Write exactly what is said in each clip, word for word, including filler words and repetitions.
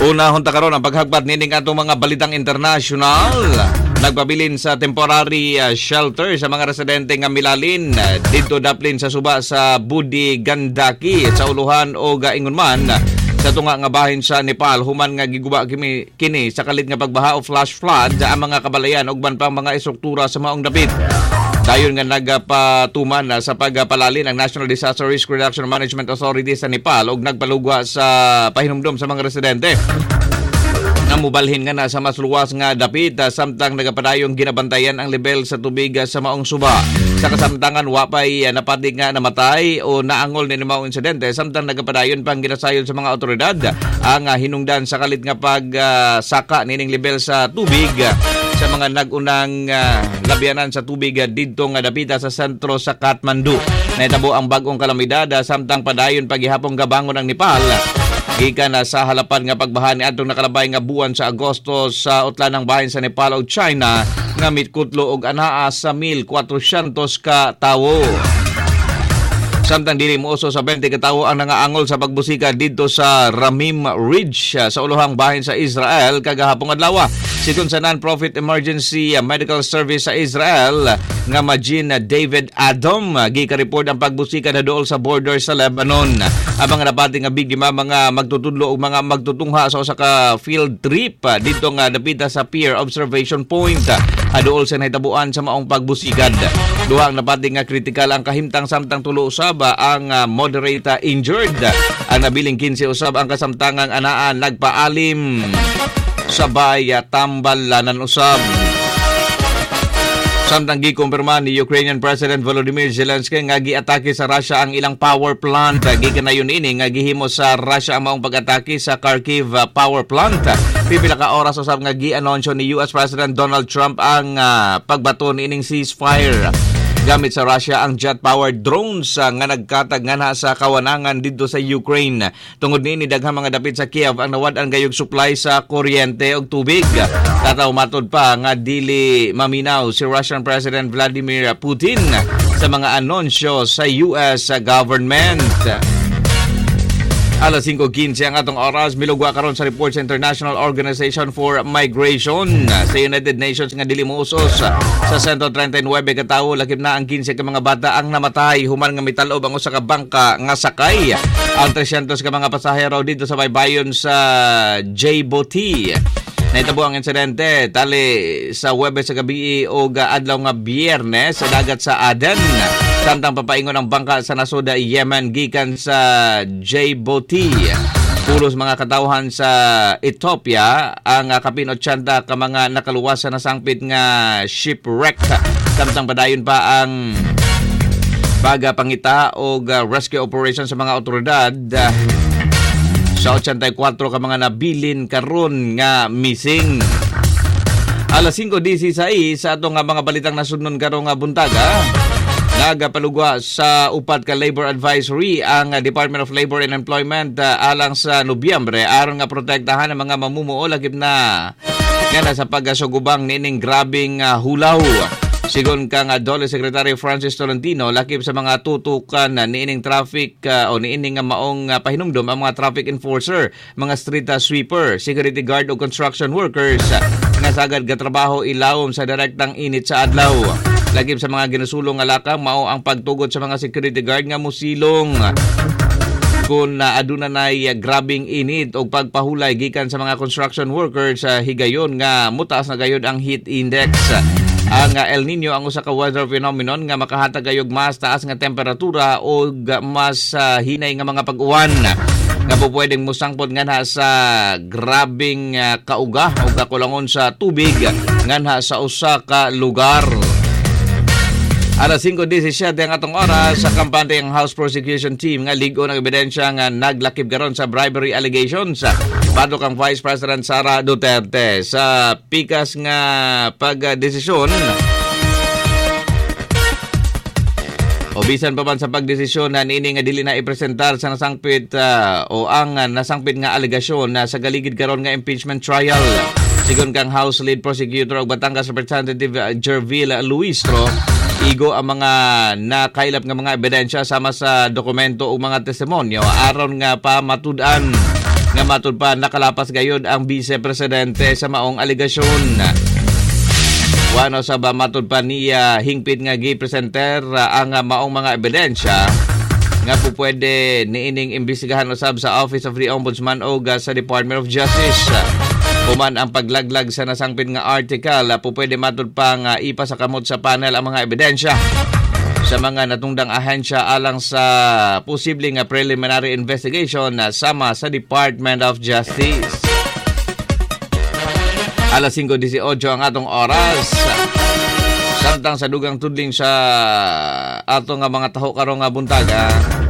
Unahon ta karon ang paghagpat nining atong mga balitang international. Nagpabilin sa temporary uh, shelter sa mga residente nga milalin uh, dito daplin sa suba sa Budi Gandaki sa uluhan o gaingon man sa tunga nga bahin sa Nepal human nga giguba kini, kini sa kalit nga pagbaha o flash flood ang mga kabalayan ug ban pang mga istruktura sa maong dapit. Dayon nga nagpatuman uh, sa pagpalalin ang National Disaster Risk Reduction Management Authority sa Nepal ug nagpalugwa sa pahinumdom sa mga residente na mubalhin nga na sa mas luwas nga dapit uh, samtang nagapadayong ginabantayan ang level sa tubig uh, sa maong suba. Sa kasamtangan wapay uh, napatig nga namatay o naangol ni maong insidente samtang nagapadayon pang ginasayon sa mga otoridad uh, ang uh, hinungdan sa kalit nga pagsaka uh, nining level sa tubig uh, sa mga nagunang uh, labyanan sa tubig uh, didto nga dapita sa sentro sa Kathmandu. Nahitabo ang bagong kalamidad uh, samtang padayon paghihapong gabangon ng Nepal. Gikan na sa halapan nga pagbaha ni atong nakalabay nga buwan sa Agosto sa utlan ng bahin sa Nepal ug China nga mitkutlo og anaa sa one thousand four hundred ka tawo. Samtang dili muuso sa twenty ka tawo ang nangaangol sa pagbusika didto sa Ramim Ridge sa ulohang bahin sa Israel kagahapong adlaw. Sigon sa non-profit emergency medical service sa Israel nga Majin David Adam gika-report ang pagbusika na dool sa border sa Lebanon. Ang mga napati nga biktima mga magtutudlo o mga magtutungha sa usa ka field trip dito nga dapita sa Pier Observation Point adool sa nahitabuan sa maong pagbusikad. Duha ang napati nga critical ang kahimtang samtang tulo usab ang moderate injured. Ang nabiling fifteen usab ang kasamtangang anaa nagpaalim sabay tambalanan usab. Samtang gikumpirma ni Ukrainian President Volodymyr Zelensky nga giatake sa Russia ang ilang power plant. Gikanayon ini nga gihimo sa Russia ang maong pag-atake sa Kharkiv power plant. Pipila ka oras usab nga gi-anunsyo ni U S President Donald Trump ang uh, pagbato niining ceasefire. Gamit sa Russia ang jet-powered drones uh, nga nagkatag nga na sa kawanangan dito sa Ukraine. Tungod niini daghang mga dapit sa Kiev ang nawad-an gayog supply sa kuryente ug tubig. Tataw matod pa nga dili maminaw si Russian President Vladimir Putin sa mga anunsyo sa U S government. Alas five fifteen ang atong oras, milugwa karon sa report sa International Organization for Migration sa United Nations nga dili muusos sa one hundred thirty-nine ka tawo lakip na ang fifteen ka mga bata ang namatay human nga mitalob ang usa ka bangka nga sakay. Ang three hundred ka mga pasahero dito sa baybayon sa Djibouti. Nahitabo ang insidente tali sa Huwebes sa gabi o adlaw nga Biyernes sa dagat sa Aden. Samtang papaingon ang bangka sa nasoda Yemen gikan sa Djibouti. Pulos mga katawhan sa Ethiopia ang kapin eighty ka mga nakaluwas sa nasangpit nga shipwreck. Samtang padayon pa ang pagapangita o rescue operation sa mga otoridad sa eighty-four ka mga nabilin karon nga missing. Alas five sixteen sa atong nga mga balitang nasunod karong nga buntaga. Nagapalugwa sa upat ka labor advisory ang Department of Labor and Employment uh, alang sa Nobyembre aron nga protektahan ang mga mamumuo lagip na nga sa paggasugubang nining grabing uh, hulaw. Sigon kang uh, Dole Secretary Francis Tolentino lakip sa mga tutukan uh, niining traffic uh, o niining nga maong uh, pahinumdom ang mga traffic enforcer, mga street uh, sweeper, security guard o construction workers uh, nga sagad gatrabaho ilawom sa direktang init sa adlaw. Lagip sa mga ginusulong nga lakang mao ang pagtugod sa mga security guard nga musilong kung uh, aduna nay uh, grabing init o pagpahulay gikan sa mga construction workers sa uh, higayon nga mutaas na gayud ang heat index. Ang uh, El Nino ang usa ka weather phenomenon nga makahatag gayog mas taas nga temperatura o mas uh, hinay nga mga pag-uwan nga po pwedeng musangpot nga na sa grabing uh, kauga o kakulangon sa tubig nga na sa usa ka lugar. Alas five seventeen ang atong oras sa kampante ang House Prosecution Team nga ligo ng ebidensya nga naglakip karon sa bribery allegations padok ang Vice President Sara Duterte sa pikas nga pagdesisyon o bisan pa man sa pagdesisyon na niini nga dili na ipresentar sa nasangpit uh, o ang uh, nasangpit nga alegasyon na sa galigid karon nga impeachment trial. Sigon kang House Lead Prosecutor og Batangas Representative uh, Jervil Luistro, igo ang mga nakailap nga mga ebidensya sama sa dokumento o mga testimonyo aron nga pa matudan Nga matud pa nakalapas gayud ang Vice Presidente sa maong aligasyon. Wano sa ba matud pa niya hingpit nga gi-presenter ang maong mga ebidensya nga po pwede niining imbestigahan usab sa Office of the Ombudsman o sa Department of Justice. Human ang paglaglag sa nasangpit nga article, po pwede matud pa nga ipa sa kamot sa panel ang mga ebidensya sa mga natungdang ahensya alang sa posibleng preliminary investigation na sama sa Department of Justice. Alas singko dieciocho ang atong oras. Samtang sa dugang tudling sa atong nga mga taho karong nga buntaga.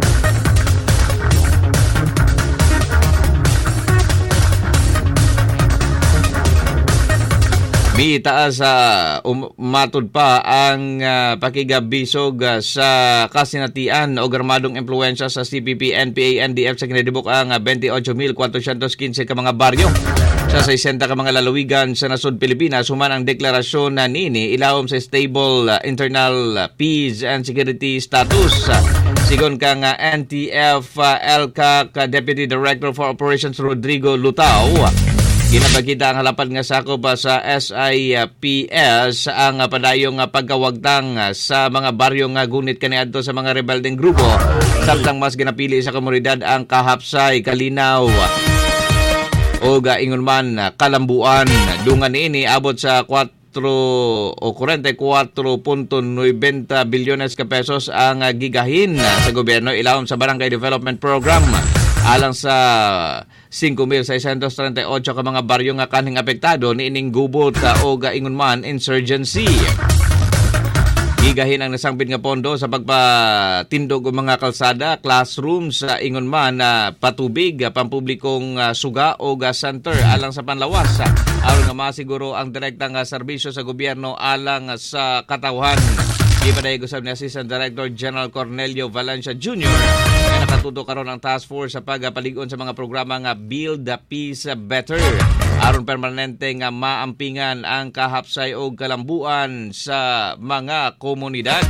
Mitaas sa uh, umatod pa ang uh, pakigabisog uh, sa kasinatian o armadong impluensya sa C P P, N P A, N D F sa kinadibok ang uh, twenty-eight mil four hundred fifteen ka mga baryo sa sixty ka mga lalawigan sa nasod Pilipinas. Human ang deklarasyon na nini ilawom sa stable uh, internal uh, peace and security status. Uh, sigon ka nga N T F uh, L C A C Deputy Director for Operations Rodrigo Lutao, ginabagita ang halapad nga sakop sa S I P S ang padayong pagkawagtang sa mga baryo nga gunit kaniadto sa mga rebeldeng grupo, samtang mas ginapili sa komunidad ang Kahapsay, Kalinaw o ingon man Kalambuan. Dungan niini abot sa four o forty-four point ninety bilyones ka pesos ang gigahin sa gobyerno ilawom sa Barangay Development Program alang sa five thousand six hundred thirty-eight ka mga baryo nga kaning apektado niining gubot o ingon man insurgency. Gigahin ang nasangpit nga pondo sa pagpatindog og mga kalsada, classrooms, ingon man na patubig, pampublikong suga o center alang sa panlawas aron nga masiguro ang direktang serbisyo sa gobyerno alang sa katawhan. Gipaday gusab ni Assistant Director General Cornelio Valencia Junior na nakatuto karon ang task force sa pagpalig-on sa mga programa nga Build the Peace Better aron permanente nga maampingan ang Kahapsay o Kalambuan sa mga komunidad.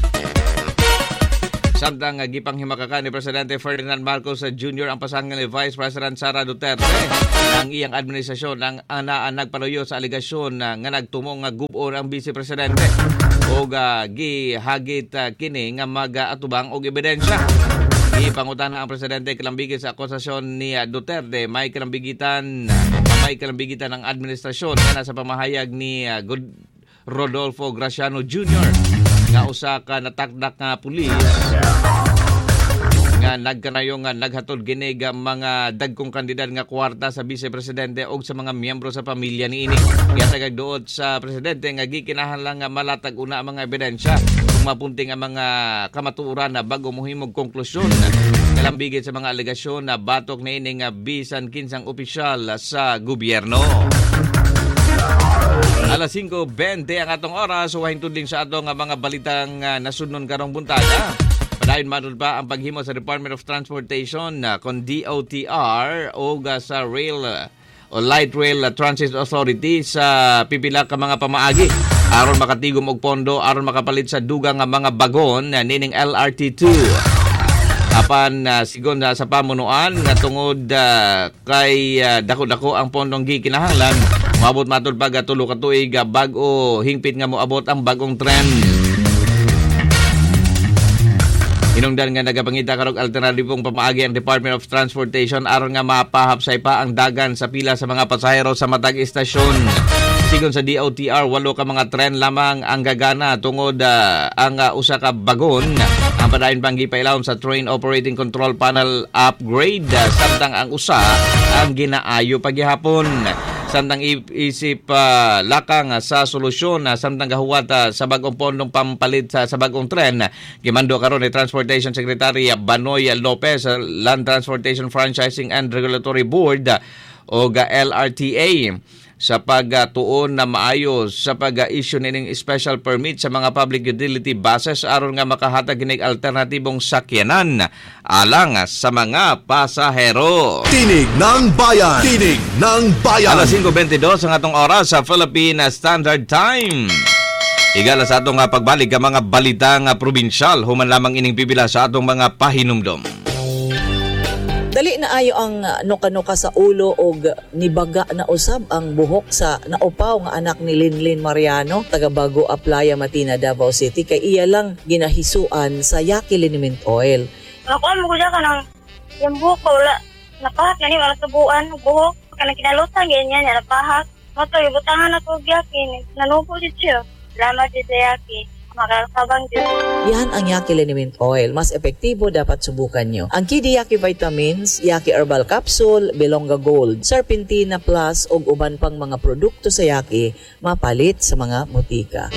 Samtang gipanghimakakan ni Presidente Ferdinand Marcos Junior ang pasangan ni Vice President Sara Duterte ang iyang administrasyon ang ana nagpaluyo sa aligasyon nga nagtumong nga gub-on ang Vice Presidente o gihagit uh, kini nga mag-atubang og ebidensya. Ipangutana ang Presidente kalambigit sa akusasyon ni uh, Duterte may kalambigitan uh, may kalambigitan ang administrasyon na sa pamahayag ni uh, God- Rodolfo Graciano Junior nga usa ka natakdak nga pulis nga nagkanayo nga naghatod gini nga mga dagkong kandidat nga kwarta sa Vice Presidente o sa mga miyembro sa pamilya niini. Kaya tagagduot sa Presidente nga gikinahanglan nga malatag una ang mga ebidensya kung mapunting ang mga kamatuoran na bago mohimog konklusyon. Kalambigit sa mga alegasyon na batok na ini nga bisan kinsang opisyal sa gobyerno. Alas singko twenty ang atong oras, huwahing tudling sa atong mga balitang uh, nasunod karong buntaga. Padayon manod pa ang paghimo sa Department of Transportation uh, kon D O T R o uh, sa Rail uh, o Light Rail uh, Transit Authority sa pipila ka mga pamaagi aron makatigom og pondo aron makapalit sa dugang nga mga bagon uh, nining L R T two. Apan uh, sigon uh, sa pamunuan nga tungod uh, kay uh, dako-dako ang pondong gikinahanglan, maabot matod pag tulo ka tuig uh, bag-o hingpit nga moabot ang bagong trend. Hinungdan nga nagapangita karong alternatibong pamaagi ang Department of Transportation aron nga mapahapsay pa ang dagan sa pila sa mga pasahero sa matag istasyon. Sigon sa D O T R, walo ka mga tren lamang ang gagana tungod uh, ang uh, usa ka bagon ang padayon pang gipailawom sa Train Operating Control Panel upgrade uh, samtang ang usa ang ginaayo paghihapon. Samtang isip uh, lakang uh, sa solusyon uh, samtang gahuwat uh, sa bagong pondong pampalit sa, sa bagong tren. Gimando karon ni Transportation Secretary Banoy Lopez sa uh, Land Transportation Franchising and Regulatory Board uh, o L R T A sa pagtuon na maayos sa pag-issue nining special permit sa mga public utility buses aron nga makahatag kining alternatibong sakyanan alang sa mga pasahero. Tinig ng Bayan! Tinig ng Bayan! Alas singko twenty-two ang atong oras sa Philippine Standard Time. Igala sa atong pagbalik ang mga balita nga probinsyal human lamang ining pipila sa atong mga pahinumdom. Dali na ayo ang uh, nuka-nuka sa ulo og nibaga na usab ang buhok sa naupaw nga anak ni Linlin Mariano taga Bago Aplaya, Matina, Davao City kay iya lang ginahisuan sa Yaki Liniment Oil. Ako mo gud ka nang yung buhok ko wala napahak na ni wala tubuan buhok kana kinalutan ganyan ya napahak. Mato ibutangan ako Yaki nanubo jud siya. Salamat jud sa Yaki. Makakabang din. Yan ang Yaki Liniment Oil. Mas epektibo, dapat subukan nyo. Ang Kidi Yaki Vitamins, Yaki Herbal Capsule, Belonga Gold, Serpentina Plus ug uban pang mga produkto sa Yaki mapalit sa mga mutika.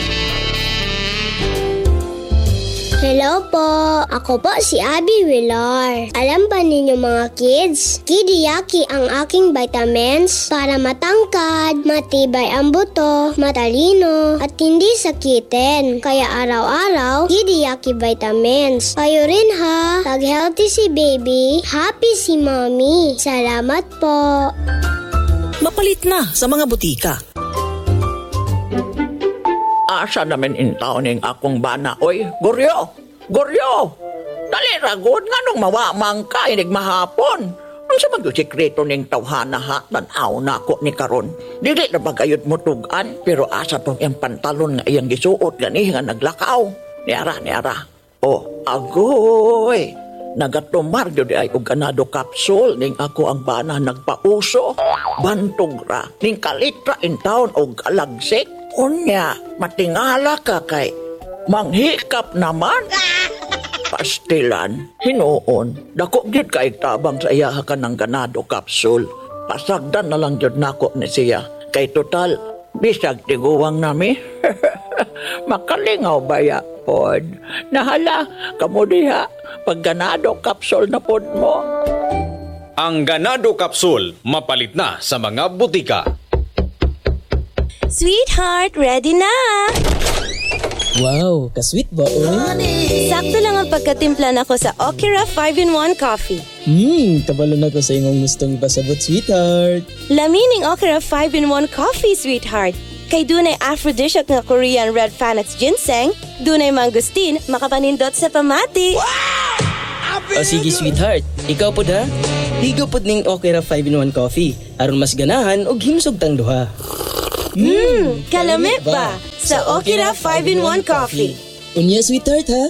Hello po! Ako po si Abby Villar. Alam ba ninyo mga kids? Kidi Yaki ang aking vitamins para matangkad, matibay ang buto, matalino, at hindi sakitin. Kaya araw-araw, Kidi Yaki vitamins. Kayo rin ha! Pag healthy si baby, happy si mommy. Salamat po! Mapalit na sa mga butika. Asa namin intaw ning akong bana. Oy, Goryo! Goryo! Dali ragod nga nung mawamang ka inig mahapon. Ang sa mag-sikreto ning tawhana ha, tanaw na ako ni karon. Dili na bagayod mo tugan, pero asa tong yung pantalon nga iyang gisuot gani nga naglakaw. Niara, niara. Oh, agoy! Nagatumar yun ay og ganado capsule ning ako ang bana nagpauso. Bantog ra, ning kalitra in town og alagsik. Unya, matingala ka kay manghikap naman. Pastilan, hinuon, dako gid kay tabang sa iya ka ng ganado capsule. Pasagdan na lang jud nako ni siya. Kay total, bisag tiguwang nami. Makalingaw baya pod. Nahala, kamo diha, pag ganado capsule na pod mo. Ang ganado capsule, mapalit na sa mga butika. Sweetheart, ready na! Wow, ka-sweet ba, oy? Sakto lang ang pagkatimpla nako sa Okira five in one coffee. Hmm, kabalo na ko sa imong gustong ipasabot, sweetheart. Lamining Okira five in one coffee, sweetheart. Kay dunay aphrodisiac nga Korean red Panax ginseng, dunay mangustin, makapanindot sa pamati. O sige, sweetheart, ikaw po da? Higaw po ning Okira five in one coffee, aron mas ganahan o himsog tang duha. Hmm, kalamit ba sa Okira five in one coffee? Unya, sweetheart, ha?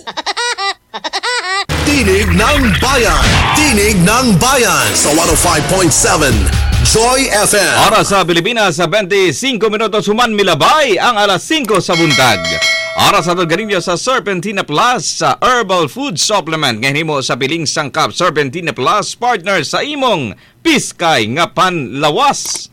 Tinig ng Bayan! Tinig ng Bayan! Sa one oh five point seven Joy F M. Oras sa Pilipinas sa twenty-five minutos human milabay ang alas singko sa buntag. Oras sa ganinyo sa Serpentina Plus sa Herbal Food Supplement. Ngayon mo sa piling sangkap Serpentina Plus, partner sa imong Piskay nga panlawas.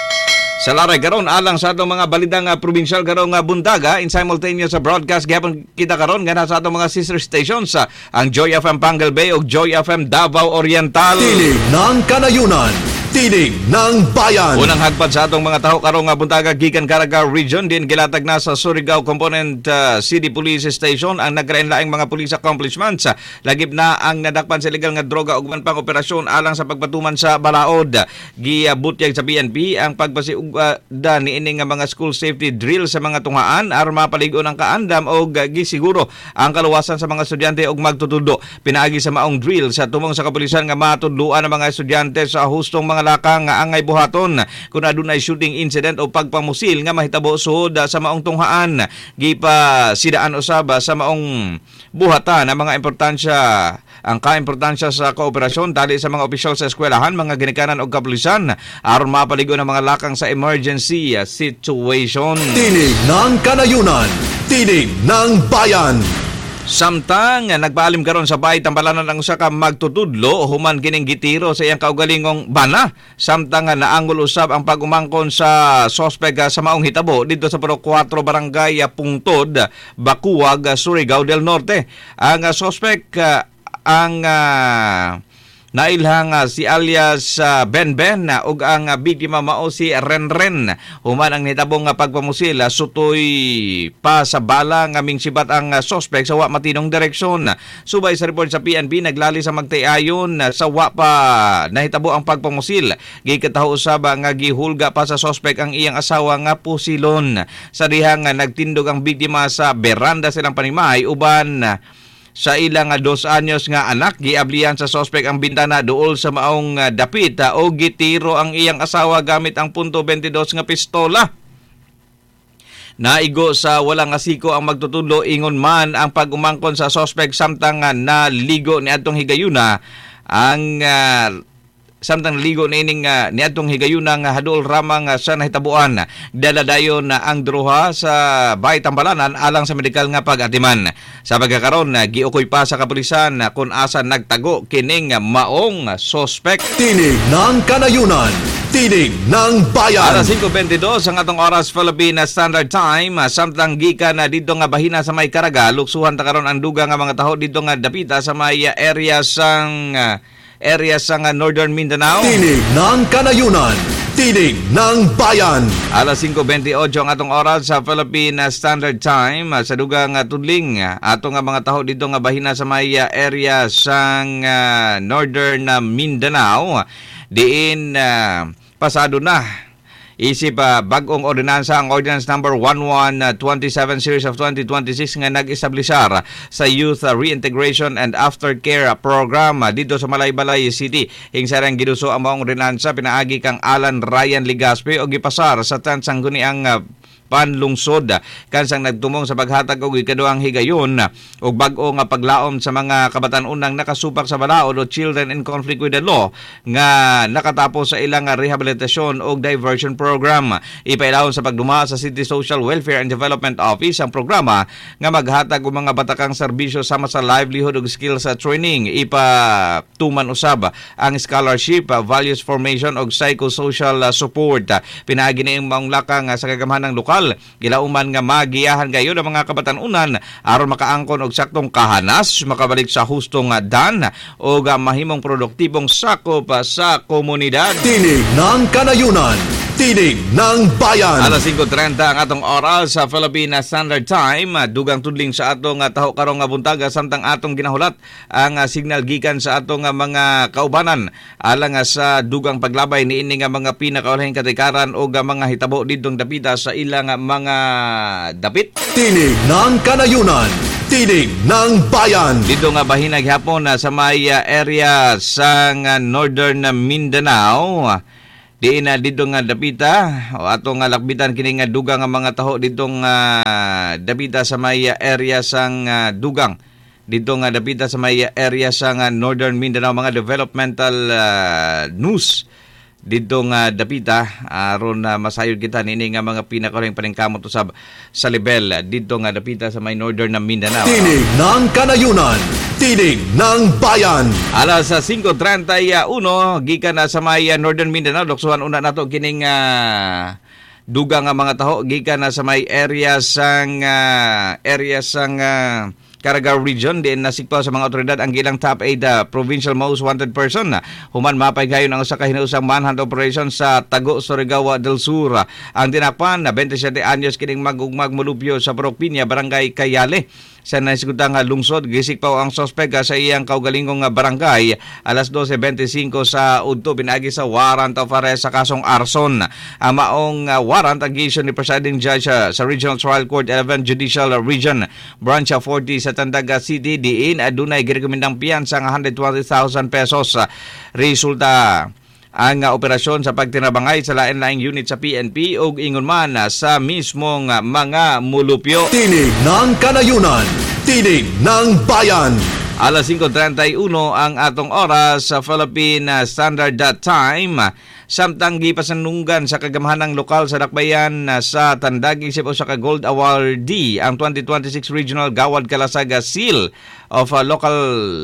Sa laray karon alang sa atong mga balidang uh, probinsyal karon nga buntaga in simultaneous sa broadcast gapon kita karon nga sa atong mga sister stations sa uh, ang Joy F M Pangal Bay ug Joy F M Davao Oriental. Tinig ng Kanayunan. Tinig ng Bayan. Unang hagpad sa atong mga taho karong nga buntaga gikan Caraga Region din gilatag na sa Surigao Component uh, City Police Station ang nagrainlaing mga police accomplishments. Lagip na ang nadakpan sa illegal nga droga ug man pang operasyon alang sa pagpatuman sa balaod. Giabutyag sa P N P ang pagpasiugda niini nga mga school safety drill sa mga tungaan aron mapaligon ang kaandam og gisiguro ang kaluwasan sa mga estudyante og magtutudo. Pinaagi sa maong drill sa tumong sa kapulisan nga matudloan ang mga estudyante sa hustong mga lakang nga angay buhaton kung adunay shooting incident o pagpamusil nga mahitabo suod sa maong tunghaan. Gipa sidaan usab sa maong buhatan ang mga importansya ang kaimportansya sa kooperasyon tali sa mga opisyal sa eskwelahan, mga ginikanan o kapulisan aron mapaligon ang mga lakang sa emergency situation. Tinig ng Kanayunan. Tinig ng Bayan. Samtang nagpaalim karon sa bahay tambalanan ang usa ka magtutudlo human kining gitiro sa iyang kaugalingong bana. Samtang naangol usab ang pagumangkon sa sospek sa maong hitabo dito sa Puro four Barangay Pungtod, Bacuag, Surigao del Norte. Ang sospek ang uh, nailhang uh, si alias uh, Ben Ben uh, ug ang uh, biktima mao si Renren. Human ang nitabong uh, pagpamusil uh, sutoy pa sa bala nga mingsibat ang uh, suspect sa wa matinong direksyon. Subay sa report sa P N P naglali sa magtayayon uh, sa wa pa nahitabo ang pagpamusil. Gikataho usab nga gihulga pa sa suspect ang iyang asawa nga pusilon. Sa dihang uh, nagtindog ang biktima sa beranda silang panimahay uban uh, sa ilang nga dos anyos nga anak. Giablihan sa sospek ang bintana duol sa maong uh, dapit uh, o gitiro ang iyang asawa gamit ang punto twenty-two nga pistola. Naigo sa walang asiko ang magtutulo ingon man ang pag-umangkon sa sospek samtang uh, naligo ni atong higayuna ang uh, samtang ligo na ining uh, niadtong higayuna nga hadol ramang uh, sa nahitabuan. Daladayon na uh, ang druha sa Bay Tambalanan alang sa medikal nga pag-atiman. Sa pagkakaroon, uh, giukoy pa sa kapulisan uh, kung asa nagtago kining uh, maong uh, sospek. Tinig ng Kanayunan, Tinig ng Bayan. Alas five twenty-two ang atong oras Philippine Standard Time. Uh, samtang gikan na uh, dito nga bahina sa may Caraga, luksuhan ta karon ang duga nga mga taho dito nga dapita sa may uh, area sang uh, area sa nga Northern Mindanao. Tinig ng Kanayunan, Tinig ng Bayan. Alas five twenty-eight ang atong oras sa Philippine Standard Time. Sa dugang tudling atong nga mga taho dito nga bahina sa may area sang uh, Northern Mindanao. Diin uh, pasado na isip uh, bagong ordinansa ang Ordinance Number eleven twenty-seven Series of twenty twenty-six nga nag-establisar sa Youth Reintegration and Aftercare Program uh, dito sa Malaybalay City. Hingsarang giduso ang maong ordinansa pinaagi kang Alan Ryan Ligaspe o gipasar sa tansang ang uh, panlungsod kansang nagtumong sa paghatag og ikaduhang higayon og bag-o nga paglaom sa mga kabatan-unang nakasupak sa balaod o Children in Conflict with the Law nga nakatapos sa ilang rehabilitasyon o diversion program. Ipailawon sa pagduma sa City Social Welfare and Development Office ang programa nga maghatag og mga batakang serbisyo sama sa livelihood ug skills training. Ipa tuman usab ang scholarship, values formation ug psychosocial support. Pinaagi ni ang maong lakang sa kagamhanang lokal gilauman nga magiyahan gayon ang mga kabatan-unan aron makaangkon og saktong kahanas, makabalik sa hustong dan o mahimong produktibong sakop sa komunidad. Tinig ng Kanayunan, Tinig ng Bayan. Alas five thirty ang atong oras sa Philippine Standard Time. Dugang tudling sa atong taho karong nga buntaga samtang atong ginahulat ang signal gikan sa atong mga kaubanan alang sa dugang paglabay niini nga mga pinakaulahing katikaran o mga hitabo didtong dapita sa ilang mga dapit. Tinig ng Kanayunan, Tinig ng Bayan. Dito nga bahinag hapon sa may area sa Northern Mindanao. Di na dito nga dapita o ato nga lakbitan kini nga dugang nga mga taho dito nga dapita sa may area sang uh, dugang dito nga dapita sa may area sang uh, Northern Mindanao, mga developmental uh, news dito nga dapita aron na uh, masayod kita nini nga mga pinakaling paningkamot usab sa level dito nga dapita sa may Northern na Mindanao. Tinig ng Kanayunan, Tinig ng Bayan. Alas five thirty-one gikan na sa may Northern Mindanao, doksuhan una nato kining uh, dugang nga mga taho gikan na sa may area sang uh, area sang uh, Caraga Region. Din nasikpaw sa mga otoridad ang gilang top eight uh, provincial most wanted person. Human mapay gayon ang usa ka hinuusang manhunt operation sa Tago, Surigao del Sur. Ang tinakpan na twenty-seven anyos kining magugmag mulupyo sa Purok Piña, Barangay Cayale sa nasikutang lungsod. Gisikpaw ang sospek sa iyang kaugalingong barangay alas twelve twenty-five sa udto pinaagi sa warrant of arrest sa kasong arson. Ang maong uh, warrant ang giisyu ni Presiding Judge uh, sa Regional Trial Court eleven Judicial Region Branch forty sa Tandaga City. Diin adunay girekomendang piyansa nga one hundred twenty thousand pesos. Resulta ang uh, operasyon sa pagtinabangay sa lain-laing unit sa P N P o ingon man uh, sa mismong uh, mga mulupyo. Tinig ng Kanayunan, Tinig ng Bayan. Alas five thirty-one ang atong oras sa Philippine Standard Time. Samtang gipasanunggan sa kagamhanang lokal sa dakbayan sa Tandag isip o sa ka-Gold Awardee ang twenty twenty-six Regional Gawad Kalasaga Seal of uh, Local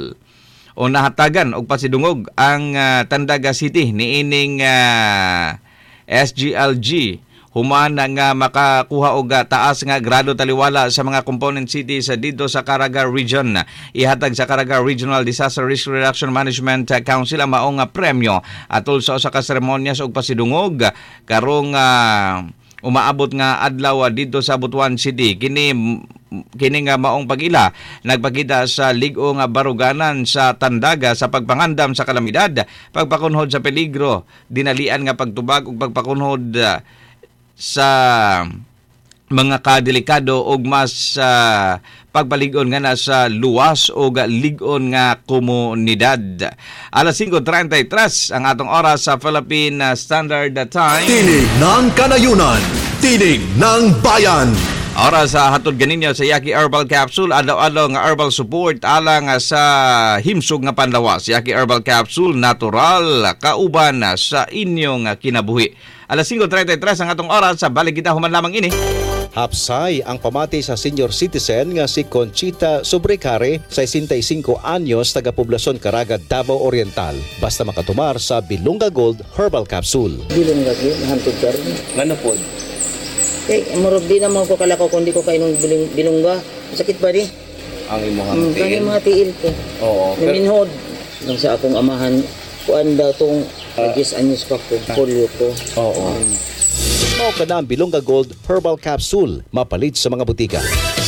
o nahatagan og pasidungog ang uh, Tandaga City niining uh, S G L G human nga makakuha og taas nga grado taliwala sa mga component cities sa dito sa Caraga Region. Ihatag sa Caraga Regional Disaster Risk Reduction Management Council ang maong premyo atol sa usa ka seremonyas og pasidungog karong uh, umaabot nga adlaw dito sa Butuan City. Kini kini nga maong pag-ila nagpakita sa ligo nga baruganan sa Tandaga sa pagpangandam sa kalamidad, pagpakunhod sa peligro, dinalian nga pagtubag ug pagpakunhod uh, sa mga kadelikado ug mas uh, pagbalig-on nga na sa luwas o lig-on nga komunidad. Alas singko treinta y tres ang atong oras sa Philippine Standard Time. Tinig ng Kanayunan, tinig ng bayan. Oras sa hatod ganinyo sa Yaki Herbal Capsule, adlaw-adlaw nga herbal support alang sa himsog nga panlawas. Yaki Herbal Capsule, natural, kauban sa inyong kinabuhi. Alas singko treinta y tres ang atong oras sa balik kita human lamang ini. Hapsay ang pamati sa senior citizen nga si Conchita Sobrecare, sesenta y cinco anyos, taga-poblasyon Caraga, Davao Oriental. Basta makatumar sa Bilonga Gold Herbal Capsule. Bilonga Gold, hantod ka rin. Ano po? Eh, marog di naman ko kalakaw kung di ko kainong bilong, bilongga. Sakit ba di? Ang imong mm, tiil? Ang mga tiil ko. Oo. Naminhod. Nang sa akong amahan, kuan daw itong uh, anyos pa ko, polio ko. Oo. Um, Mao ka na ang Bilonga Gold Herbal Capsule. Mapalit sa mga butika.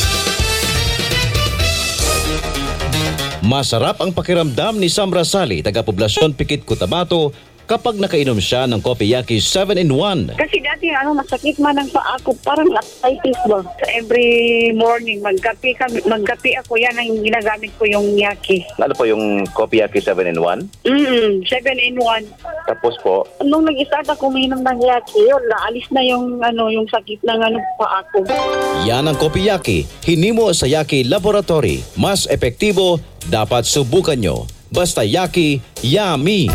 Masarap ang pakiramdam ni Sam Rasali, taga-poblasyon Pikit, Cotabato, kapag nakainom siya ng Kopiyaki seven in one. Kasi dati ano, masakit man ang paa ko, parang arthritis ba. So every morning, magkape, kami, magkape ako, yan ang ginagamit ko yung Yaki. Ano po yung Kopiyaki seven in one? Mm, seven in one. Tapos po? Nung nag-start ako uminom ng Yaki, yun, naalis na yung, ano, yung sakit ng ano, paa ko. Yan ang Kopiyaki. Hinimo sa Yaki Laboratory. Mas epektibo, dapat subukan nyo. Basta Yaki, yummy!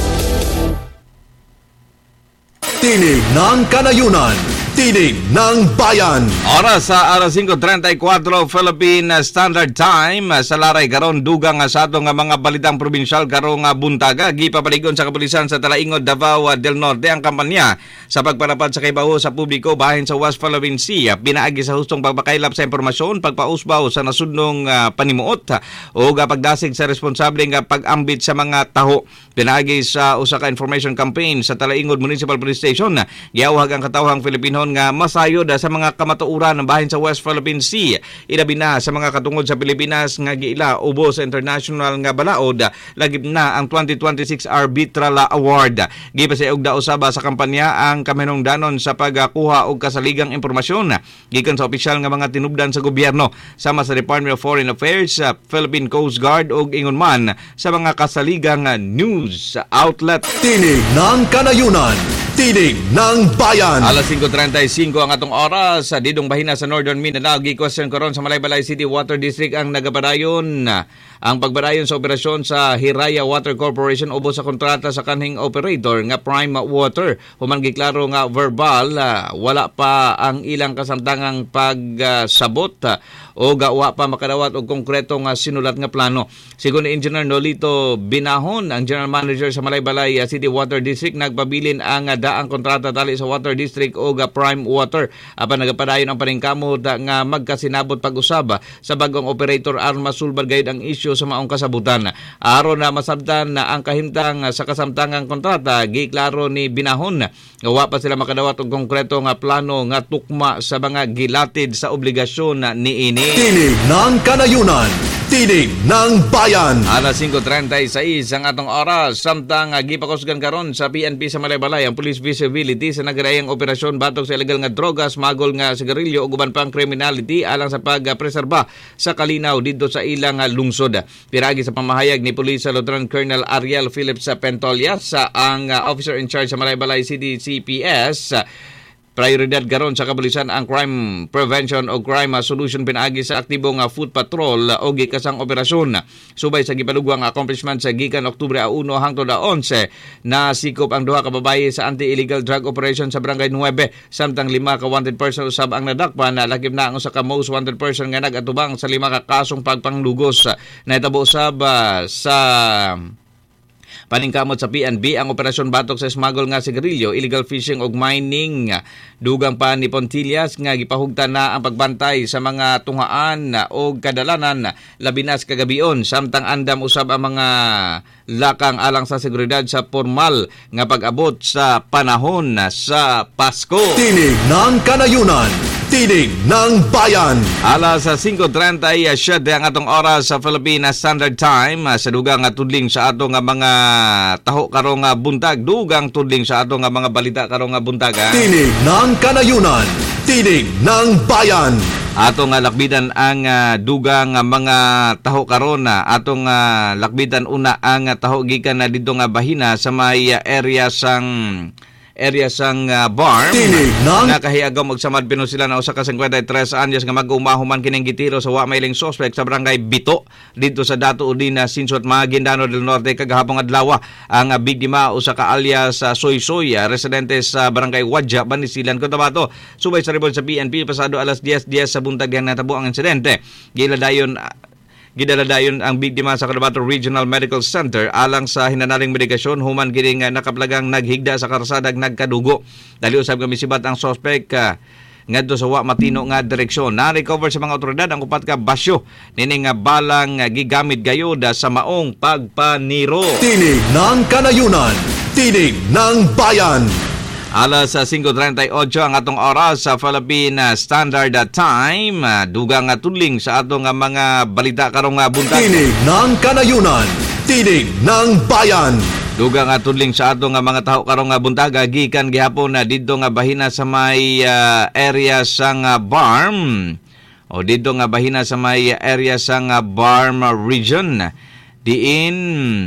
Tinig ng Kanayunan, tinig ng bayan. Oras sa alas singko treinta y cuatro Philippine Standard Time. Sa laray karon dugang sa ato nga mga balitang probinsyal karong buntaga. Gipapaligon sa kapulisan sa Talaingod, Davao del Norte ang kampanya sa pagpalapad sa kaybaho sa publiko bahin sa West Philippine Sea. Pinaagi sa hustong pagpakailap sa impormasyon, pagpausbaw sa nasudnong uh, panimuot o pagdasig sa responsable nga pag-ambit sa mga taho. Pinaagi sa usa ka information campaign sa Talaingod Municipal Police Station. Giawhag ang katawhang Filipinhon nga masayod sa mga kamatuuran ng bahin sa West Philippine Sea. Ilabi na sa mga katungod sa Pilipinas nga giila ubo sa international nga balaod, lagip na ang twenty twenty-six Arbitral Award. Gipasayog da usaba sa kampanya ang kaminungdanon sa pagkuha og kasaligang impormasyon gikan sa opisyal nga mga tinubdan sa gobyerno sama sa Department of Foreign Affairs, Philippine Coast Guard ug ingon man sa mga kasaligang news outlet. Tinig ng Kanayunan, tinig ng bayan. Alas singko treinta y cinco ang atong oras sa didong bahina sa Northern Mindanao. Gi-question karon sa Malaybalay City Water District ang nagabadayon ang pagbadayon sa operasyon sa Hiraya Water Corporation ubos sa kontrata sa kanhing operator nga Prime Water. Human giklaro nga verbal, uh, wala pa ang ilang kasamtangang pagsabot uh, o gawa pa makadawat og konkreto nga sinulat nga plano. Sigon ni Engineer Nolito Binahon, ang General Manager sa Malaybalay City Water District, nagpabilin ang uh, daang kontrata tali sa Water District o ga Prime Water. Apan nagapadayon ang paningkamot nga magkasinabot pag-usab sa bagong operator aron masulbad gayud ang isyu sa maong kasabutan. Aron na masabtan na ang kahimtang sa kasamtangang kontrata, giklaro ni Binahon gawa pa sila makadawat og konkreto nga plano nga tukma sa mga gilatid sa obligasyon niini. Tinig ng Kanayunan, tinig ng bayan. Alas singko treinta y seis ang atong oras. Samtang uh, gipakusgan karon sa P N P sa Malaybalay ang police visibility sa nagrayang operasyon batok sa illegal nga drogas, magol nga sigarilyo ug uban pang criminality alang sa pagpreserba sa kalinaw didto sa ilang uh, lungsod. Piragi sa pamahayag ni Police Lieutenant Colonel Ariel Phillips Pentolias sa ang uh, officer in charge sa Malaybalay City C P S. Uh, Prioridad karon sa kapulisan ang crime prevention o crime solution pinaagi sa aktibong foot patrol o gikasang operasyon. Subay sa gipalugwang accomplishment sa gikan Oktubre uno hangtod onse na sikop ang duha ka babaye sa anti-illegal drug operation sa Barangay nine, samtang lima ka wanted person usab ang nadakpan na lakip na ang usa ka most wanted person nga nagatubang sa lima ka kasong pagpanglugos. Nahitabo usab uh, sa paningkamot sa P N B ang operasyon batok sa smuggle nga sigarilyo, illegal fishing ug mining. Dugang pa ni Pontillas nga gipahugtan na ang pagbantay sa mga tungaan o kadalanan labi na sa kagabion, samtang andam usab ang mga lakang alang sa seguridad sa formal nga pag-abot sa panahon sa Pasko. Tinig ng Kanayunan, tinig ng bayan. Alas sa singko treinta y siyete ang atong oras sa Philippine Standard Time. Sa dugang nga tudling sa ato nga mga taho karong buntag, dugang tudling sa ato nga mga balita karong buntag. Tinig ng Kanayunan, tinig ng bayan. Atong uh, lakbidan ang uh, dugang uh, mga taho karon na atong uh, lakbidan una ang uh, taho gikan na uh, dito nga bahina sa may uh, area sang area sang uh, barm nakahiagam magsamad pino sila na usa ka fifty-three anyos nga mag-umahuman kining gitiro sa wa mailing suspect sa barangay Bito dito sa Dato Udina, Sinsuat, Maguindanao del Norte kagahapon adlaw. Ang uh, biktima usa ka alias uh, Soy Soy, uh, residente sa barangay Wadja, Banisilan, Cotabato. Subay sa report sa P N P pasado alas ten sa buntag dihan natabo ang insidente. Giladayon uh, Gidaladayon ang biktima sa Cotabato Regional Medical Center alang sa hinanaling medikasyon human gining uh, nakaplagang naghigda sa karsadag nagkadugo. Dali usab kami sibat ang suspect uh, ngadto sa wa matino nga direksyon. Na-recover sa mga otoridad ang upat ka basyo nining nga balang uh, gigamit gayud sa maong pagpaniro. Tinig ng Kanayunan, tinig ng bayan. Alas five thirty-eight ang atong oras sa Philippine Standard Time. Dugang nga tudling sa atong mga balita karong buntag. Tinig ng Kanayunan, tinig ng bayan. Dugang nga tudling sa atong mga taho karong buntag gikan gihapon na didto nga bahina sa may uh, area sang uh, Barm o didto nga bahina sa may area sang uh, Barm region. Diin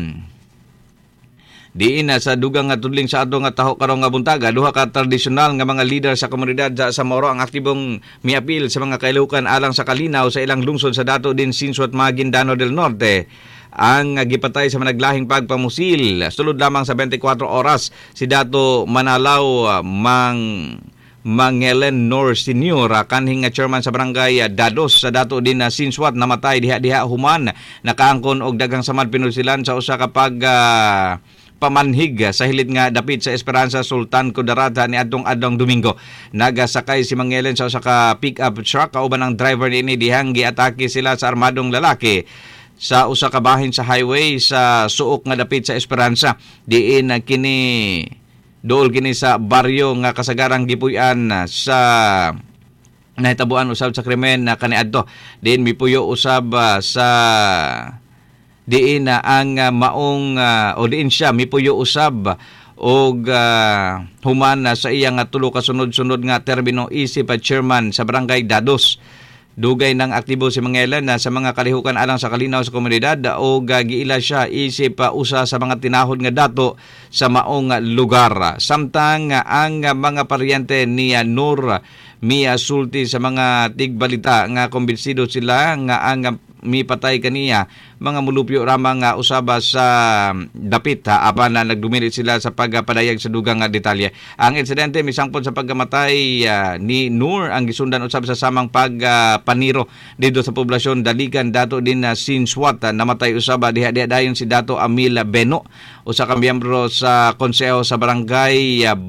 Diin na sa dugang nga tudling sa ato nga taho karong nga buntaga, duha ka tradisyonal nga mga leader sa komunidad sa Samoro ang aktibong miapil sa mga kailukan alang sa kalinaw sa ilang lungsod sa Dato din Sinsuat, Maguindanao del Norte. Ang gipatay sa managlahing pagpamusil sulod lamang sa twenty-four oras si Dato Manalaw Mang Mangelen Nor Senior, kanhing chairman sa barangay Dados sa Dato din na Sinsuat, namatay diha-diha human nakaangkon og daghang samad pinusilan sa usa ka pag uh, pamanhig sa hilid nga dapit sa Esperanza Sultan Kudarata ni adtong adlong Domingo. Nagasakay si Mangelen sa usa ka pick-up truck kauban ang driver niini dihang giatake sila sa armadong lalaki sa usa ka bahin sa highway sa suok nga dapit sa Esperanza. Diin kini dool kini sa baryo nga kasagarang gipuy-an sa nahitabuan usab sa krimen na kaniadto. Diin mipuyo usab uh, sa diin na uh, ang uh, maong uh, o diin siya mipuyo usab og uh, human uh, sa iyang uh, tulo ka sunod-sunod nga termino isip uh, chairman sa barangay Dados. Dugay ng aktibo si Mangelen na uh, sa mga kalihukan alang sa kalinaw sa komunidad og uh, giila siya isip uh, usa sa mga tinahod nga dato sa maong uh, lugar. Samtang uh, ang uh, mga paryente ni uh, Nur Mia sulti sa mga tigbalita nga kumbinsido sila nga ang uh, mipatay kaniya mga mulupyo ramang uh, usaba sa dapit ha, apan na nagdumilit sila sa pagpadayag sa dugang uh, detalye. Ang insidente misangpon sa pagkamatay uh, ni Nur ang gisundan usab sa samang pagpaniro uh, dito sa poblasyon Daligan Dato din na uh, Sinsuat. Uh, namatay usaba diha-diha dayon si Dato Amil Beno, usa ka miyembro sa konseho sa barangay uh,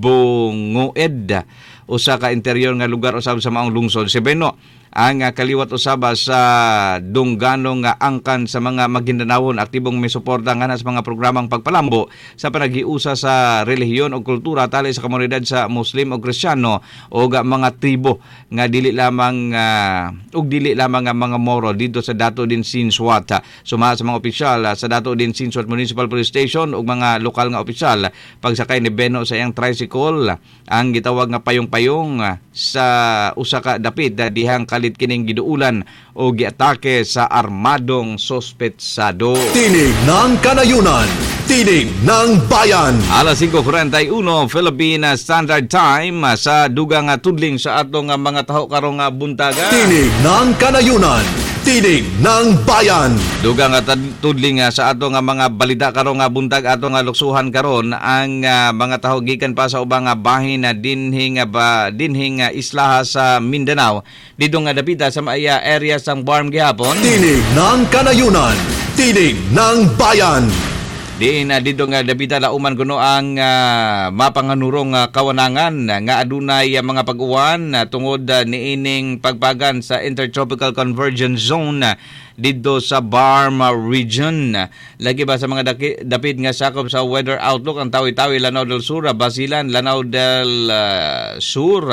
Bungued, usa ka interior nga lugar usab sa maong lungsod. Si Beno ang uh, kaliwat usaba sa dungganong uh, angkan sa mga Maguindanawon, aktibong may suporta nga sa mga programang pagpalambo sa panagiusa sa relihiyon o kultura tali sa komunidad sa Muslim o Kristiyano o uh, mga tribo nga dili lamang uh, ug dili lamang nga mga Moro dito sa Dato din Sinsuat. Suma sa mga opisyal uh, sa Dato din Sinsuat Municipal Police Station ug mga lokal nga opisyal pagsakay ni Beno sa iyang tricycle ang gitawag nga payong-payong uh, sa usa ka dapit uh, dihang kalit kining giduulan o giatake sa armadong sospetsado. Tinig ng Kanayunan, tinig ng bayan. Alas five forty-one Philippine Standard Time sa dugang tudling sa atong mga taho karong buntaga. Tinig ng Kanayunan, tinig ng bayan. Dugang tudling sa atong mga balita karong buntag atong luksuhan karon ang uh, mga taho gikan pa sa ubang bahin na dinhing ba dinhing islaha sa Mindanao didto nga dapita sa maya area sang Barm gihapon. Tinig ng Kanayunan, tinig ng bayan. Di na dito nga dapita lauman kuno ang uh, mapanganurong uh, kawanangan uh, nga adunay uh, mga pag-uwan uh, tungod uh, niining pagpagan sa Intertropical Convergence Zone uh, dito sa Barm region. Lagi ba sa mga daki, dapit nga sakop sa weather outlook ang Tawi-Tawi, Lanao del Sur, Basilan, Lanao del uh, Sur,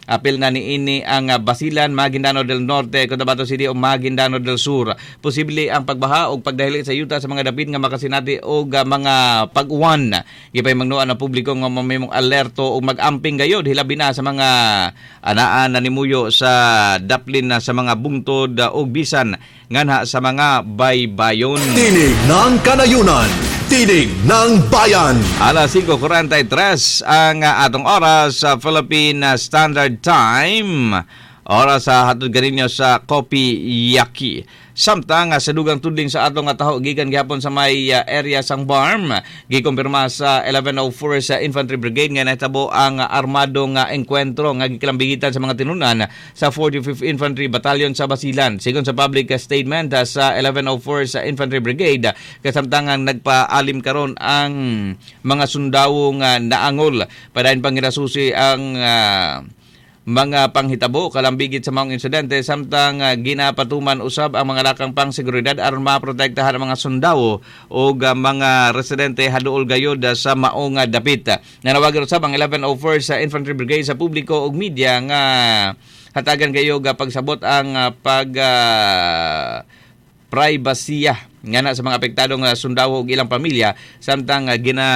Apil na ni ini ang uh, Basilan, Maguindano del Norte, Cotabato City o Maguindano del Sur. Posible ang pagbaha o pagdahili sa yuta sa mga dapit nga makasinati o uh, mga pag-uwan. Gipay magnuan ang publiko nga mamimong alerto o mag-amping gayod hilabi na sa mga anaan na nimuyo sa daplin na sa mga bungtod uh, o bisan nganha sa mga baybayon. Tinig ng Kanayunan, Tinig ng Bayan. Alas singko kuwarenta y tres ang uh, atong oras sa Philippine Standard Time. Oras sa hatod ganinyo sa Kopi Yaki. Samtang uh, sa dugang tudling sa atong taho gikan gihapon sa may uh, area sang Barm, gikumpirma sa eleven oh four sa Infantry Brigade nga nahitabo ang uh, armadong uh, engkwentro nga gikilambigitan sa mga tinunan sa forty-fifth Infantry Battalion sa Basilan. Sigon sa public uh, statement uh, sa eleven oh four sa Infantry Brigade, kasamtangang nagpaalim karon ang mga sundao nga naangol padayon pang ginasusi ang uh, mga panghitabo kalambigit sa mga insidente samtang uh, ginapatuman usab ang mga lakang pang seguridad aron maprotektahan ang mga sundao o uh, mga residente haduol gayod uh, sa maong uh, dapit. Nanawagan usab ang eleven oh four sa Infantry Brigade sa publiko ug media nga hatagan gayod uh, pagsabot ang uh, pag uh, pribasiya nga na sa mga apektadong uh, sundao ug ilang pamilya samtang uh, gina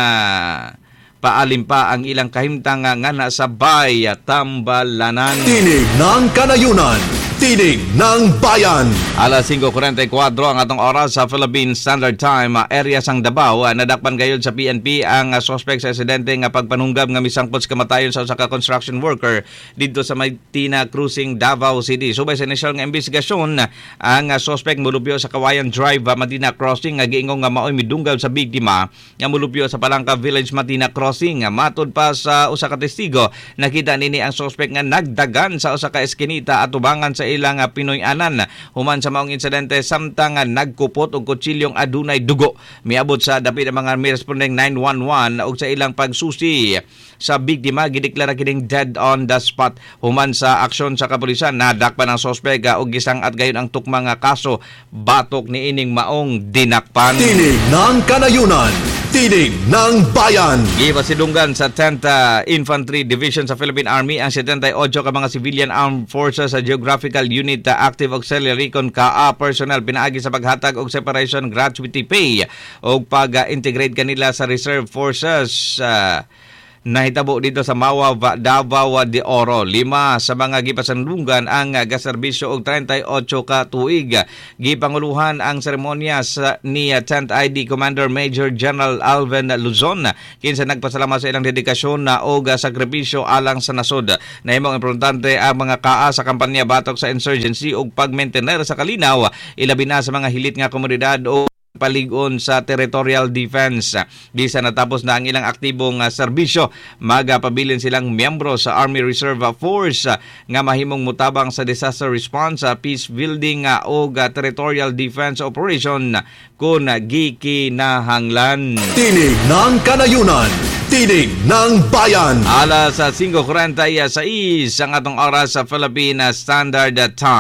paalim pa ang ilang kahimtang nga na sa Bay Tambalanan. Tinig ng Kanayunan, Tinig ng Bayan. Alas singko kuwarenta y kuwatro ang atong oras sa Philippine Standard Time. Area sang Davao, nadakpan gayod sa P N P ang suspect sa insidente nga pagpanunggab nga misangpot sa kamatayon sa usa ka construction worker dito sa Maytina Cruising, Davao City. Subay sa initial nga investigasyon, ang suspect mulupyo sa Kawayan Drive, Matina Crossing nga giingong nga maoy midunggaw sa biktima nga mulupyo sa Palangka Village, Matina Crossing. Matod pa sa usa ka testigo, nakita nini ang suspect nga nagdagan sa usa ka eskinita at tubangan sa ilang Pinoy-anan human sa maong insidente samtang nagkupot og kutsilyong adunay dugo. Miabot sa dapit ang mga responding nine one one og sa ilang pagsusi sa biktima gideklara kining dead on the spot. Human sa aksyon sa kapulisan, nadakpan ang suspect og gisang at gayon ang tukmang kaso batok ni ining maong dinakpan. Tinig ng Kanayunan, Tinig ng Bayan. Gipasidunggan sa tenth uh, Infantry Division sa Philippine Army ang seventy-eight ka mga civilian armed forces sa Geographical Unit uh, Active Auxiliary kon K A personnel pinaagi sa paghatag og separation gratuity pay og pag-integrate kanila sa reserve forces. Uh, Nahitabo dito sa Mawa, Davao de Oro. Lima sa mga gipasandungan ang gaserbisyo og thirty-eight ka tuig. Gipanguluhan ang seremonya sa ni tenth I D Commander Major General Alvin Luzon kinsa nagpasalamat sa ilang dedikasyon na og sakripisyo alang sa nasod. Nahimong importante ang mga K A sa kampanya batok sa insurgency ug pag-maintainer sa kalinaw ilabi na sa mga hilit nga komunidad o paligon sa territorial defense. Di sa natapos na ang ilang aktibong uh, serbisyo, magapabilin silang miyembro sa Army Reserve Force uh, nga mahimong mutabang sa disaster response, uh, peace building uh, o uh, territorial defense operation uh, kung uh, gikinahanglan. Tinig ng Kanayunan, Tinig ng Bayan. Alas sa singko kuwarenta y sais ang atong oras sa Philippine Standard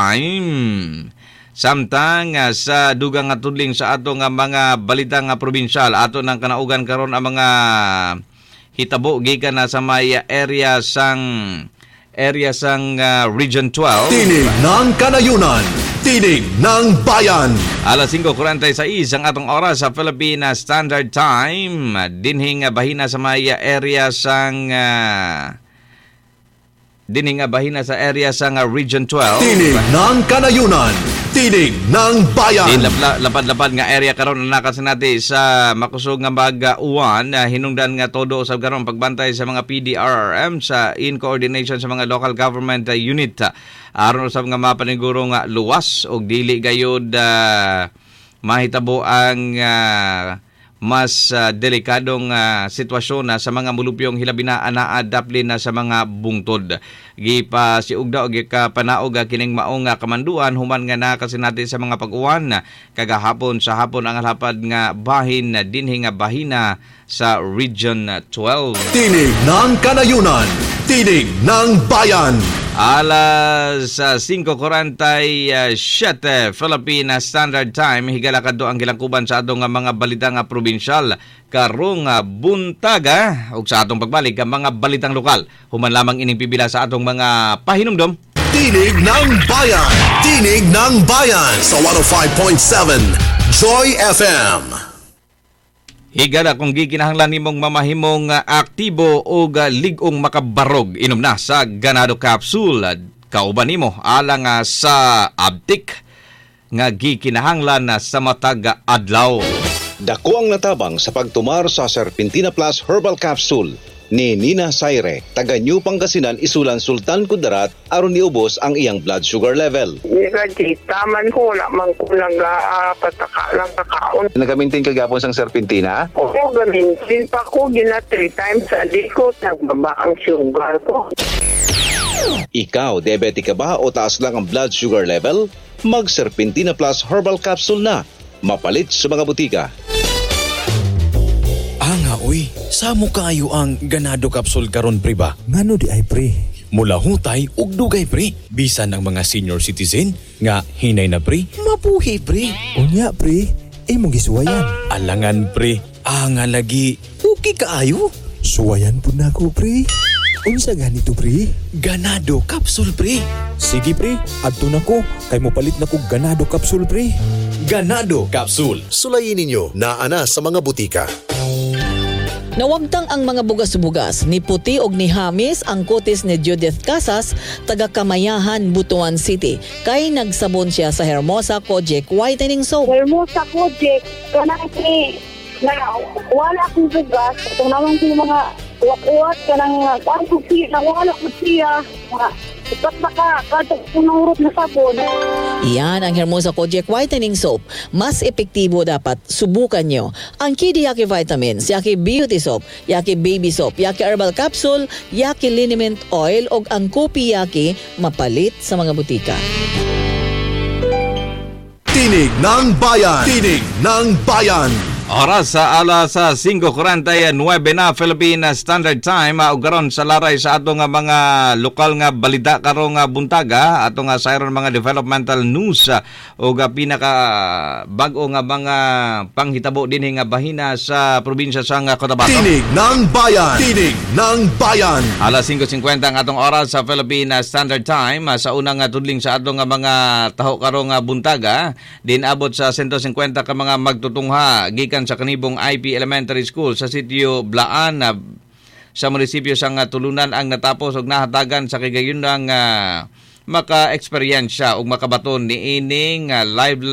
Time. Samtang uh, sa dugang nga tudling sa ato nga mga balita nga probinsyal, ato nang kanaugan karon ang mga hitabo gikan na sa may area sang area sang uh, Region twelve. Tinig ng Kanayunan, Tinig ng Bayan. Alas singko kuwarenta y sais ang atong oras sa Philippine Standard Time. Dinhing uh, bahina sa may area sang uh, dinhing uh, bahina sa area sang uh, Region twelve. Tinig ng Kanayunan, Tinig ng Bayan. Din lapad-lapad nga area karon na nakasinati sa makusog nga bag-uwan, uh, hinungdan nga todo sa karon pagbantay sa mga P D R R M sa in coordination sa mga local government uh, unit. Uh, aron usab nga mapaniguro nga luwas og dili gayud uh, mahitabo ang uh, mas uh, delikadong uh, sitwasyon na uh, sa mga mulupyong hilabi na anaadaplin na sa mga bungtod. Gipa si ugda og gikapanaog kining maong nga kamanduan human nga nakasinati sa mga pag-uwan kagahapon sa hapon ang halapad nga bahin dinhi nga bahina sa Region twelve. Tinig ng Kanayunan, Tinig ng Bayan. Alas uh, five forty-seven Philippine Standard Time, higala kadto ang gilangkuban sa atong mga balita nga probinsyal karong uh, buntaga ug sa atong pagbalik ang mga balitang lokal. Human lamang ining pibila sa atong mga pahinumdom. Tinig ng Bayan! Tinig ng Bayan sa one oh five point seven Joy F M. Higala kung gikinahanglan nimong mamahimong uh, aktibo o uh, ligong makabarog, inom na sa Ganado Capsule. Kauban nimo alang uh, sa abtik nga gikinahanglan uh, sa matag adlaw. Dako ang natabang sa pagtumar sa Serpentina Plus Herbal Capsule ni Nina Saire, taga New Pangasinan, isulan Sultan Kudarat aron niubos ang iyang blood sugar level. Hindi, taman ko, wala man ko lang uh, pataka lang kakaon. Nagamintin kagapon sang Serpentina? Oo, gamintin pa ko, gina three times a day ko, nagbaba ang sugar ko. Ikaw, diabetic ka ba o taas lang ang blood sugar level? Mag Serpentina Plus Herbal Capsule na. Mapalit sa mga butika. Anga, uy, samo kaayo ang Ganado Capsule karon pre ba? Ngano di ay pre? Mula hutay ug dugay pre. Bisan ng mga senior citizen nga hinay na pre, mabuhi pre. Unya pre, imong gisuwayan. Alangan pre, anga lagi, okay kaayo. Suwayan po na ko pre. Unsa ganito pre? Ganado Capsule pre. Sige pre, adto na ko. Kay mo palit na ko Ganado Capsule pre. Ganado Capsule. Sulayin ninyo na ana sa mga butika. Nawagtang ang mga bugas-bugas ni Puti og ni Hamis ang kutis ni Judith Casas, taga Kamayahan, Butuan City. Kay nagsabon siya sa Hermosa Kojic Whitening Soap. Hermosa Kojic, kanang ni na wala akong bugas. Itong naman ko yung mga uwat-uwat ka ng parang kusiya, wala kusiya. Ipat na ka, kada punurot na sabon. Iyan ang Hermosa Kojic Whitening Soap. Mas epektibo dapat subukan nyo. Ang Kiddy Yaki Vitamins, Yaki Beauty Soap, Yaki Baby Soap, Yaki Herbal Capsule, Yaki Liniment Oil o ang Kopi Yaki mapalit sa mga butika. Tinig ng Bayan! Tinig ng Bayan! Oras sa alas five forty-nine na Philippine Standard Time, uh, ugaron sa laray sa atong uh, mga lokal nga balita karong uh, buntaga, atong uh, sayron mga developmental news uh, o uh, pinaka bag-o nga mga panghitabo dinhi nga bahina sa probinsya sa uh, Cotabato. Tinig ng Bayan! Tinig ng Bayan! Alas five fifty ang atong oras sa Philippine Standard Time, uh, sa unang uh, tudling sa atong uh, mga taho karong uh, buntaga, din abot sa one hundred fifty ka mga magtutungha gikan sa kanibong I P Elementary School sa sitio Blaan uh, sa munisipyo sang uh, Tulunan ang natapos og nahatagan sa kigayunang uh, maka-eksperyensya ug makabaton ni ining uh,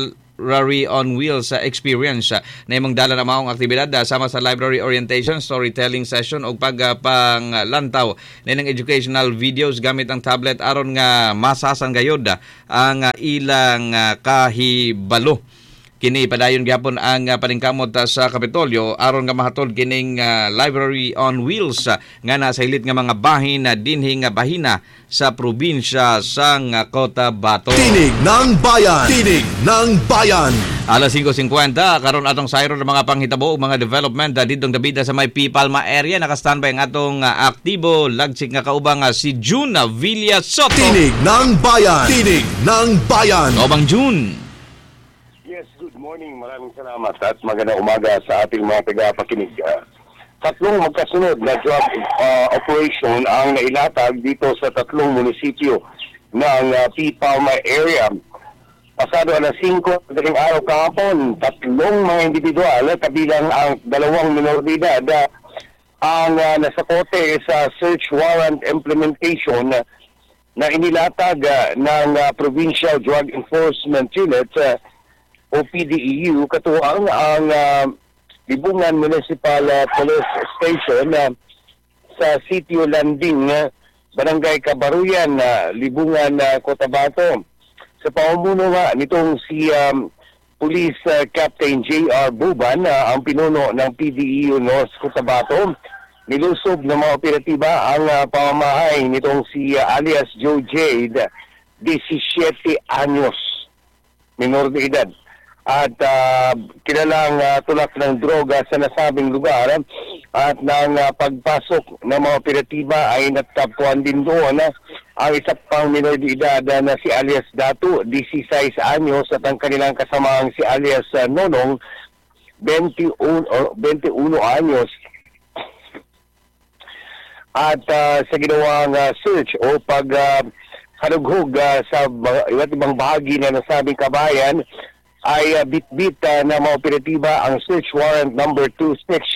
Library on Wheels uh, experience uh, na imong dala na maong aktibidad uh, sama sa library orientation, storytelling session ug pag uh, panglantaw nining educational videos gamit ang tablet aron nga masasan gayud uh, ang uh, ilang uh, kahibalo. Kini padayon gyapon ang uh, paningkamot uh, sa Kapitolyo aron nga mahatod kining uh, Library on Wheels uh, nga nasa hilit nga mga bahin na uh, dinhi nga bahina sa probinsya sang uh, Cotabato. Tinig ng Bayan! Tinig ng Bayan! Alas five fifty karon atong sayro ng mga panghitabo ug mga development uh, didtong Dabida sa may Pipalma area. Naka-standby ang atong uh, aktibo lagsik nga kaubang uh, si June Villa Soto. Tinig ng Bayan! Tinig ng Bayan! Kaubang June. Yes, good morning. Maraming salamat at magandang umaga sa ating mga taga-pakinig. Uh, tatlong magkasunod na job uh, operation ang nailatag dito sa tatlong munisipyo ng uh, Pipalma area. Pasado alas five, madaling araw kahapon, tatlong mga individual, kabilang ang dalawang minor de edad, uh, ang uh, nasakote sa search warrant implementation uh, na inilatag uh, ng uh, Provincial Drug Enforcement Unit uh, o P D E U, katuwang ang uh, Libungan Municipal uh, Police Station uh, sa Sitio Landing, uh, Barangay Kabaruyan, uh, Libungan, uh, Cotabato. Sa pamumuno nga nitong si um, Police uh, Captain J R Buban, uh, ang pinuno ng P D E U North Cotabato, nilusob ng mga operatiba ang uh, pamamahay nitong si uh, alias Joe Jade, seventeen anyos, minor de edad. at uh, kilalang uh, tulak ng droga sa nasabing lugar at ng uh, pagpasok ng mga operatiba ay natagpuan din doon uh, ang isa pang minor de edad uh, na si alias Datu, sixteen anyos at ang kanilang kasamaang si alias uh, Nonong, twenty-one, or twenty-one anyos. At uh, sa ginawang uh, search o pag uh, halughog uh, sa iba't ibang bahagi na nasabing kabayan ay uh, bit-bit uh, na mga operatiba ang search warrant number two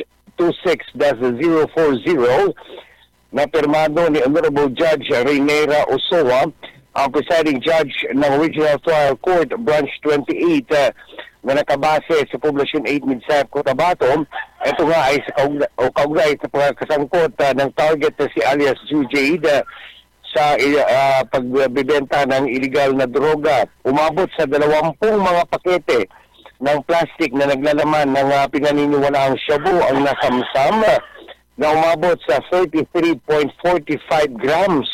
six dash zero four zero na pirmado ni Honorable Judge Reynera Osoa, ang presiding judge ng Regional Trial Court Branch twenty-eight uh, na nakabase sa Poblacion eight Midsayap, Cotabato. Ito nga ay sa kaugnay, o kaugnay sa pagkasangkot uh, ng target na si alias Jujade uh, sa uh, pagbibenta ng iligal na droga. Umabot sa dalawampung mga pakete ng plastic na naglalaman ng uh, pinaniniwalaang shabu ang nasamsam uh, na umabot sa thirty-three point four five grams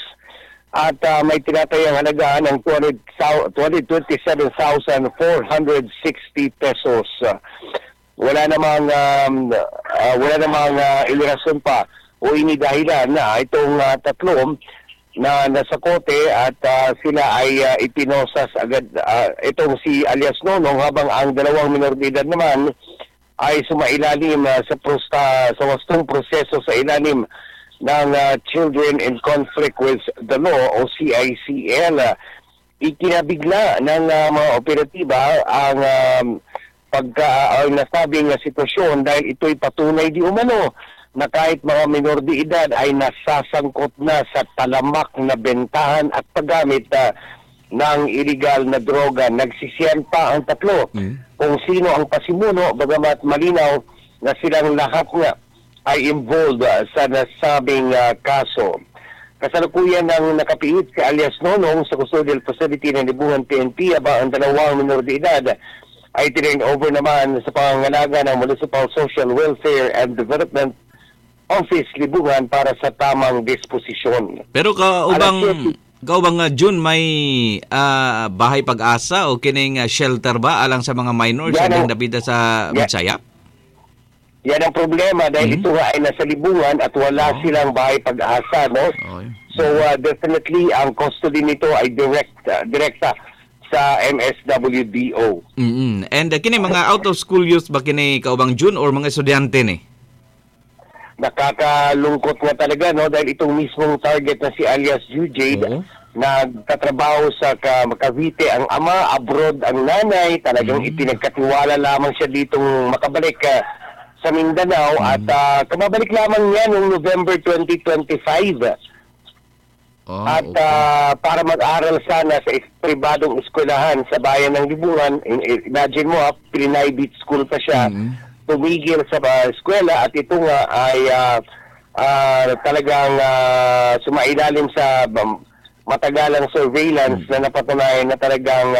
at uh, may tinatayang halaga ng two hundred twenty-seven thousand four hundred sixty pesos. Uh, wala namang um, uh, wala namang uh, ilirason pa o inidahilan na itong uh, tatlo na nasa kote at uh, sila ay uh, ipinosas agad uh, itong si alias Nonong, habang ang dalawang minor de edad naman ay sumailalim uh, sa prosta, sa wastong proseso sa ilalim ng uh, Children in Conflict with the Law o C I C L. Uh, ikinabigla ng uh, mga operatiba ang um, pagka uh, nasabing uh, sitwasyon dahil ito'y patunay di umano na kahit mga minor de edad ay nasasangkot na sa talamak na bentahan at paggamit uh, ng illegal na droga. Nagsisiyan pa ang tatlo mm. kung sino ang pasimuno, bagamat malinaw na silang lahat nga ay involved uh, sa nasabing uh, kaso. Kasalukuyan ng nakapiit si alias Nonong sa custodial facility ng Libuhan P N P, habang ang dalawang minor de edad ay tinurn over naman sa pangangalaga ng Municipal Social Welfare and Development Office Libuhan para sa tamang disposisyon. Pero kaubang kaubang uh, June, may uh, bahay pag-asa o kining uh, shelter ba alang sa mga minors na nabida sa Midsayap? Yan ang problema dahil mm-hmm. ito nga ay nasa Libungan at wala oh. silang bahay pag-asa, no? Oh, yeah. So uh, definitely ang custody nito ay direct uh, direkta sa M S W D O. Mm-hmm. And uh, kini mga out of school youth ba kini kaubang June or mga estudyante ni? Nakakalungkot nga talaga, no, dahil itong mismong target na si alias Jujade uh-huh. nagtatrabaho sa Cavite ang ama, abroad ang nanay, talagang uh-huh. ipinagkatiwala lamang siya ditong makabalik uh, sa Mindanao uh-huh. at uh, kamabalik lamang niya noong November twenty twenty-five. Oh, at okay. uh, para mag-aral sana sa pribadong eskwelahan sa bayan ng Libungan. Imagine mo, ha, private school pa siya. Uh-huh. Tumigil sa uh, eskwela at ito nga ay uh, uh, talagang uh, sumailalim sa um, matagalang surveillance na napatunayan na talagang